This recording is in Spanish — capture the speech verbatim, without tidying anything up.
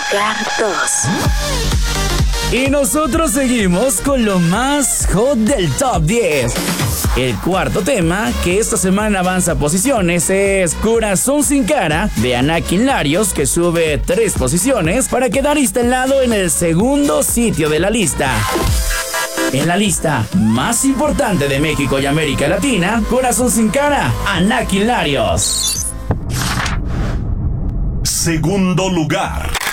Lugar dos. Y nosotros seguimos con lo más hot del top diez. El cuarto tema, que esta semana avanza posiciones, es Corazón sin cara, de Anakin Larios, que sube tres posiciones para quedar instalado en el segundo sitio de la lista. En la lista más importante de México y América Latina, Corazón sin cara, Anakin Larios. Segundo lugar.